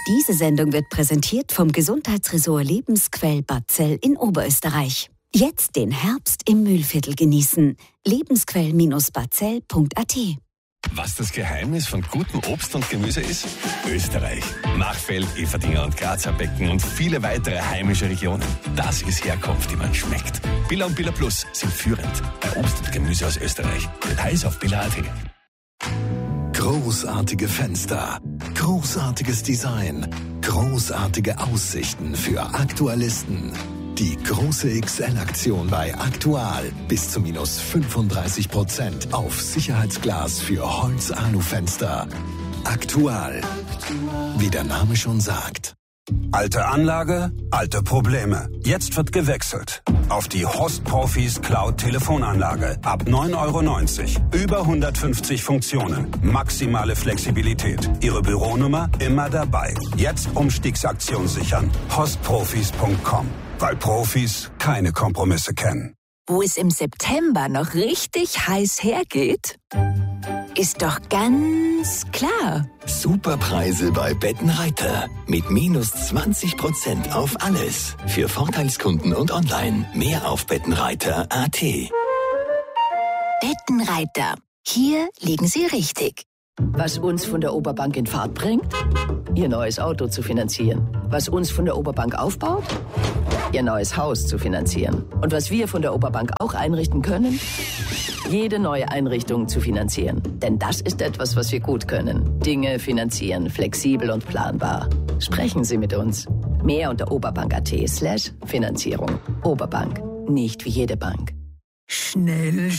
Diese Sendung wird präsentiert vom Gesundheitsressort Lebensquell Bad Zell in Oberösterreich. Jetzt den Herbst im Mühlviertel genießen. lebensquell-badzell.at. Was das Geheimnis von gutem Obst und Gemüse ist? Österreich. Machfeld, Everdinger und Grazer Becken und viele weitere heimische Regionen. Das ist Herkunft, die man schmeckt. Billa und Billa Plus sind führend bei Obst und Gemüse aus Österreich. Details auf billa.at. Großartige Fenster, großartiges Design, großartige Aussichten für Aktualisten. Die große XL-Aktion bei Aktual. Bis zu minus 35% auf Sicherheitsglas für Holz-Alu-Fenster. Aktual. Wie der Name schon sagt. Alte Anlage, alte Probleme. Jetzt wird gewechselt. Auf die Host Profis Cloud Telefonanlage. Ab 9,90 €. Über 150 Funktionen. Maximale Flexibilität. Ihre Büronummer immer dabei. Jetzt Umstiegsaktion sichern. hostprofis.com. Weil Profis keine Kompromisse kennen. Wo es im September noch richtig heiß hergeht, ist doch ganz klar. Superpreise bei Bettenreiter. Mit minus 20% auf alles. Für Vorteilskunden und online. Mehr auf bettenreiter.at. Bettenreiter. Hier liegen Sie richtig. Was uns von der Oberbank in Fahrt bringt? Ihr neues Auto zu finanzieren. Was uns von der Oberbank aufbaut? Ihr neues Haus zu finanzieren. Und was wir von der Oberbank auch einrichten können? Jede neue Einrichtung zu finanzieren. Denn das ist etwas, was wir gut können. Dinge finanzieren, flexibel und planbar. Sprechen Sie mit uns. Mehr unter oberbank.at/Finanzierung. Oberbank. Nicht wie jede Bank. Schnell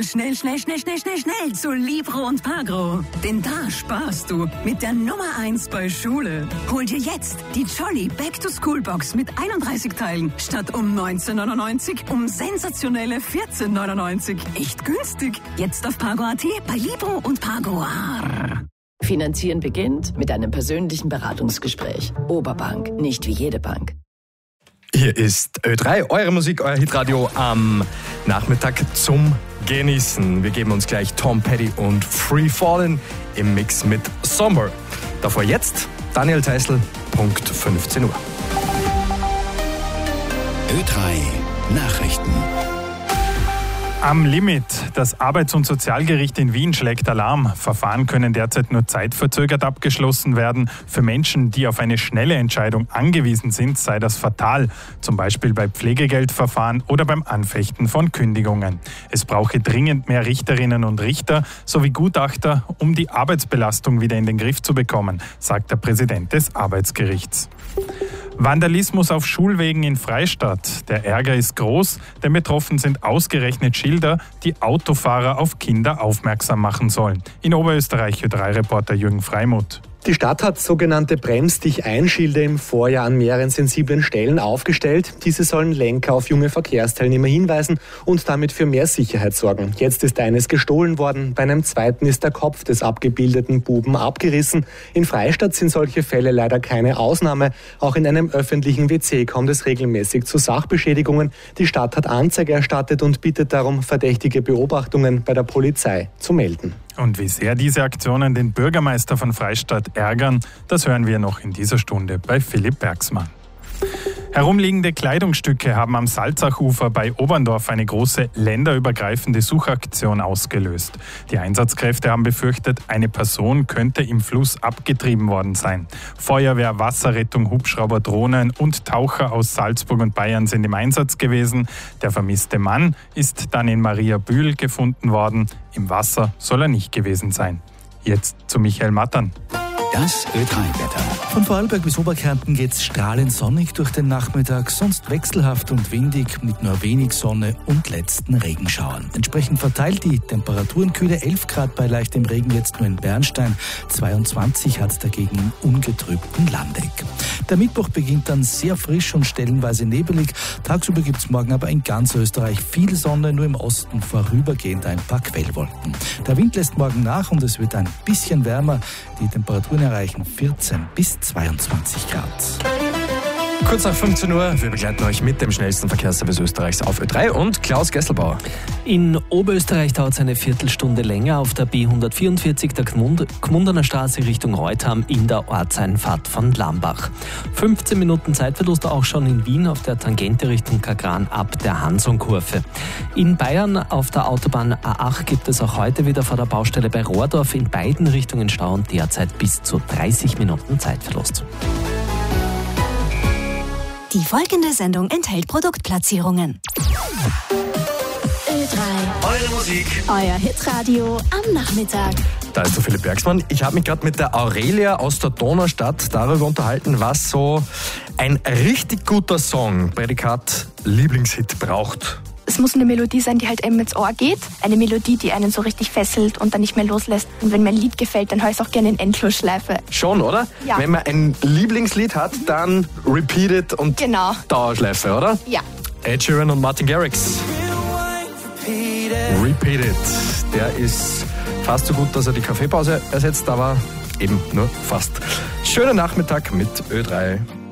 zu Libro und Pagro. Denn da sparst du mit der Nummer 1 bei Schule. Hol dir jetzt die Jolly Back-to-School-Box mit 31 Teilen statt um 19,99 um sensationelle 14,99. Echt günstig. Jetzt auf Pagro.at bei Libro und Pagro. Finanzieren beginnt mit einem persönlichen Beratungsgespräch. Oberbank. Nicht wie jede Bank. Hier ist Ö3, eure Musik, euer Hitradio am Nachmittag zum Genießen. Wir geben uns gleich Tom Petty und Free Fallin' im Mix mit Sommer. Davor jetzt Daniel Teisel, Punkt 15 Uhr. Ö3 Nachrichten. Am Limit. Das Arbeits- und Sozialgericht in Wien schlägt Alarm. Verfahren können derzeit nur zeitverzögert abgeschlossen werden. Für Menschen, die auf eine schnelle Entscheidung angewiesen sind, sei das fatal. Zum Beispiel bei Pflegegeldverfahren oder beim Anfechten von Kündigungen. Es brauche dringend mehr Richterinnen und Richter sowie Gutachter, um die Arbeitsbelastung wieder in den Griff zu bekommen, sagt der Präsident des Arbeitsgerichts. Vandalismus auf Schulwegen in Freistadt. Der Ärger ist groß, denn betroffen sind ausgerechnet Schilder, die Autofahrer auf Kinder aufmerksam machen sollen. In Oberösterreich Ö3-Reporter Jürgen Freimuth. Die Stadt hat sogenannte Bremс-dich-ein-Schilder im Vorjahr an mehreren sensiblen Stellen aufgestellt. Diese sollen Lenker auf junge Verkehrsteilnehmer hinweisen und damit für mehr Sicherheit sorgen. Jetzt ist eines gestohlen worden. Bei einem zweiten ist der Kopf des abgebildeten Buben abgerissen. In Freistadt sind solche Fälle leider keine Ausnahme. Auch in einem öffentlichen WC kommt es regelmäßig zu Sachbeschädigungen. Die Stadt hat Anzeige erstattet und bittet darum, verdächtige Beobachtungen bei der Polizei zu melden. Und wie sehr diese Aktionen den Bürgermeister von Freistadt ärgern, das hören wir noch in dieser Stunde bei Philipp Bergsmann. Herumliegende Kleidungsstücke haben am Salzachufer bei Oberndorf eine große länderübergreifende Suchaktion ausgelöst. Die Einsatzkräfte haben befürchtet, eine Person könnte im Fluss abgetrieben worden sein. Feuerwehr, Wasserrettung, Hubschrauber, Drohnen und Taucher aus Salzburg und Bayern sind im Einsatz gewesen. Der vermisste Mann ist dann in Mariabühl gefunden worden. Im Wasser soll er nicht gewesen sein. Jetzt zu Michael Mattern. Das Ö3-Wetter. Von Vorarlberg bis Oberkärnten geht's strahlend sonnig durch den Nachmittag, sonst wechselhaft und windig mit nur wenig Sonne und letzten Regenschauern. Entsprechend verteilt die Temperaturen kühle 11 Grad bei leichtem Regen jetzt nur in Bernstein, 22 hat's dagegen im ungetrübten Landeck. Der Mittwoch beginnt dann sehr frisch und stellenweise nebelig. Tagsüber gibt's morgen aber in ganz Österreich viel Sonne, nur im Osten vorübergehend ein paar Quellwolken. Der Wind lässt morgen nach und es wird ein bisschen wärmer. Die Temperaturen erreichen 14 bis 22 Grad. Kurz nach 15 Uhr, wir begleiten euch mit dem schnellsten Verkehrsservice Österreichs auf Ö3 und Klaus Gesselbauer. In Oberösterreich dauert es eine Viertelstunde länger auf der B144 der Gmundener Straße Richtung Reutham in der Ortseinfahrt von Lambach. 15 Minuten Zeitverlust auch schon in Wien auf der Tangente Richtung Kagran ab der Hansonkurve. In Bayern auf der Autobahn A8 gibt es auch heute wieder vor der Baustelle bei Rohrdorf in beiden Richtungen Stau und derzeit bis zu 30 Minuten Zeitverlust. Die folgende Sendung enthält Produktplatzierungen. Ö3. Eure Musik. Euer Hitradio am Nachmittag. Da ist der Philipp Bergsmann. Ich habe mich gerade mit der Aurelia aus der Donaustadt darüber unterhalten, was so ein richtig guter Song, Prädikat Lieblingshit, braucht. Es muss eine Melodie sein, die halt eben ins Ohr geht. Eine Melodie, die einen so richtig fesselt und dann nicht mehr loslässt. Und wenn mir ein Lied gefällt, dann höre ich es auch gerne in Endlosschleife. Schon, oder? Ja. Wenn man ein Lieblingslied hat, dann repeat it und genau. Dauerschleife, oder? Ja. Ed Sheeran und Martin Garrix. Repeat it. Der ist fast so gut, dass er die Kaffeepause ersetzt, aber eben nur fast. Schönen Nachmittag mit Ö3.